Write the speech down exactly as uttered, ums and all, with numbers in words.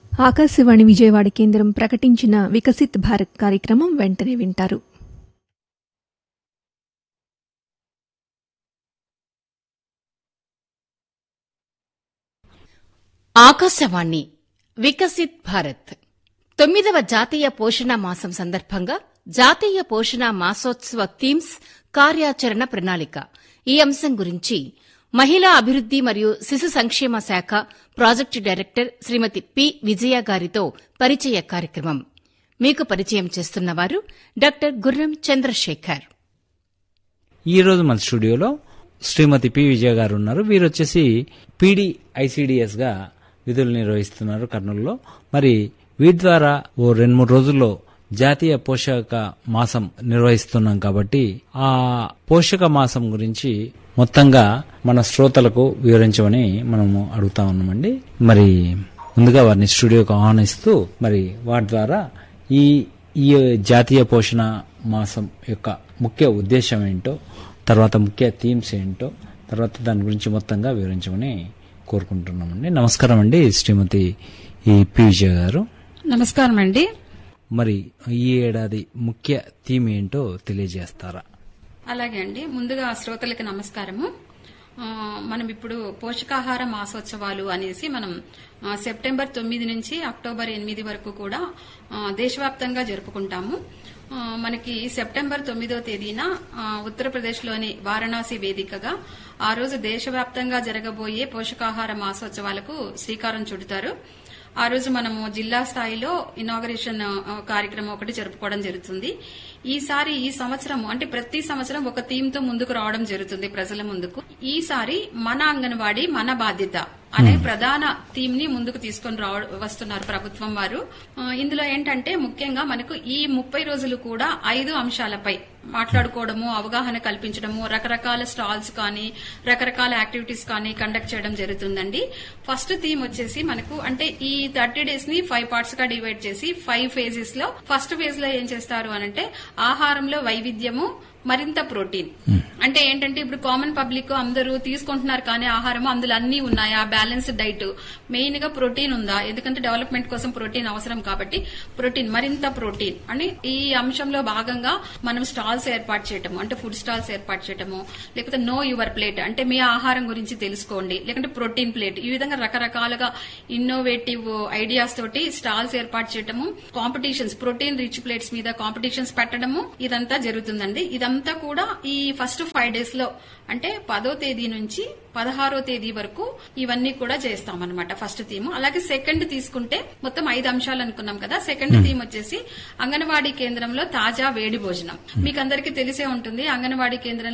ఆకాశవాణి విజయవాడ కేంద్రం ప్రకటించిన వికసిత్ భారత్ కార్యక్రమం వెంటనే వింటారు. ఆకాశవాణి వికసిత్ భారత్ తొమ్మిదవ జాతీయ పోషణ మాసం సందర్భంగా జాతీయ పోషణ మాసోత్సవ థీమ్స్ కార్యాచరణ ప్రణాళిక ఈ అంశం గురించి మహిళా అభివృద్ది మరియు శిశు సంక్షేమ శాఖ ప్రాజెక్టు డైరెక్టర్ శ్రీమతి పి విజయ గారితో పరిచయ కార్యక్రమం. మీకు పరిచయం చేస్తున్నవారు డాక్టర్ గుర్రం చంద్రశేఖర్. ఈ రోజు మన స్టూడియోలో శ్రీమతి పి విజయ గారు ఉన్నారు. వీరు వచ్చేసి పీడీ ఐసీడీఎస్ గా విధులు నిర్వహిస్తున్నారు కర్నూలులో. మరి వీటి ద్వారా ఓ రెండు మూడు రోజుల్లో జాతీయ పోషక మాసం నిర్వహిస్తున్నాం కాబట్టి ఆ పోషక మాసం గురించి మొత్తంగా మన శ్రోతలకు వివరించమని మనము అడుగుతా ఉన్నామండి. మరి ముందుగా వారిని స్టూడియోకి ఆహ్వానిస్తూ మరి వాటి ద్వారా ఈ ఈ జాతీయ పోషణ మాసం యొక్క ముఖ్య ఉద్దేశం ఏంటో, తర్వాత ముఖ్య థీమ్స్ ఏంటో, తర్వాత దాని గురించి మొత్తంగా వివరించమని కోరుకుంటున్నామండి. నమస్కారం అండి శ్రీమతి ఈ పి విజయ గారు. నమస్కారం అండి. మరి ఈ ఏడాది ముఖ్య థీమ్ ఏంటో తెలియజేస్తారా? అలాగే అండి. ముందుగా శ్రోతలకి నమస్కారము. మనం ఇప్పుడు పోషకాహార మాసోత్సవాలు అనేసి మనం సెప్టెంబర్ తొమ్మిది నుంచి అక్టోబర్ ఎనిమిది వరకు కూడా దేశవ్యాప్తంగా జరుపుకుంటాము. మనకి సెప్టెంబర్ తొమ్మిదో తేదీన ఉత్తరప్రదేశ్లోని వారణాసి వేదికగా ఆ రోజు దేశవ్యాప్తంగా జరగబోయే పోషకాహార మాసోత్సవాలకు శ్రీకారం చుడతారు. ఆ రోజు మనము జిల్లా స్థాయిలో ఇనాగరేషన్ కార్యక్రమం ఒకటి జరుపుకోవడం జరుగుతుంది. ఈసారి ఈ సంవత్సరం అంటే ప్రతి సంవత్సరం ఒక థీమ్ తో ముందుకు రావడం జరుగుతుంది ప్రజల ముందుకు. ఈసారి మన అంగన్వాడీ మన బాధ్యత అనే ప్రధాన థీమ్ ని ముందుకు తీసుకొని వస్తున్నారు ప్రభుత్వం వారు. ఇందులో ఏంటంటే ముఖ్యంగా మనకు ఈ ముప్పై రోజులు కూడా ఐదు అంశాలపై మాట్లాడుకోవడము, అవగాహన కల్పించడము, రకరకాల స్టాల్స్ కానీ రకరకాల యాక్టివిటీస్ కానీ కండక్ట్ చేయడం జరుగుతుందండి. ఫస్ట్ థీమ్ వచ్చేసి మనకు అంటే ఈ థర్టీ డేస్ ని ఫైవ్ పార్ట్స్ గా డివైడ్ చేసి ఫైవ్ ఫేజెస్ లో ఫస్ట్ ఫేజ్ లో ఏం చేస్తారు అనంటే ఆహారంలో వైవిధ్యము, మరింత ప్రోటీన్. అంటే ఏంటంటే ఇప్పుడు కామన్ పబ్లిక్ అందరూ తీసుకుంటున్నారు కానీ ఆహారం అందులో అన్ని ఉన్నాయా, బ్యాలెన్స్డ్ డైట్, మెయిన్ గా ప్రోటీన్ ఉందా, ఎందుకంటే డెవలప్మెంట్ కోసం ప్రోటీన్ అవసరం కాబట్టి ప్రోటీన్, మరింత ప్రోటీన్ అని ఈ అంశంలో భాగంగా మనం స్టాల్స్ ఏర్పాటు చేయటము, అంటే ఫుడ్ స్టాల్స్ ఏర్పాటు చేయటము, లేకపోతే నో యువర్ ప్లేట్ అంటే మీ ఆహారం గురించి తెలుసుకోండి, లేకుంటే ప్రోటీన్ ప్లేట్, ఈ విధంగా రకరకాలుగా ఇన్నోవేటివ్ ఐడియాస్ తోటి స్టాల్స్ ఏర్పాటు చేయటము, కాంపిటీషన్స్ ప్రోటీన్ రిచ్ ప్లేట్స్ మీద కాంపిటీషన్స్ పెట్టడము, ఇదంతా జరుగుతుందండి. ఇదంతా కూడా ఈ ఫస్ట్ ఫైవ్ డేస్ లో అంటే పదో తేదీ నుంచి పదహారో తేదీ వరకు ఇవన్నీ కూడా చేస్తామన్నమాట ఫస్ట్ థీమ్. అలాగే సెకండ్ తీసుకుంటే మొత్తం ఐదు అంశాలు అనుకున్నాం కదా. సెకండ్ థీమ్ వచ్చేసి అంగన్వాడీ కేంద్రంలో తాజా వేడి భోజనం. మీకు అందరికీ తెలిసే ఉంటుంది అంగన్వాడీ కేంద్రంలో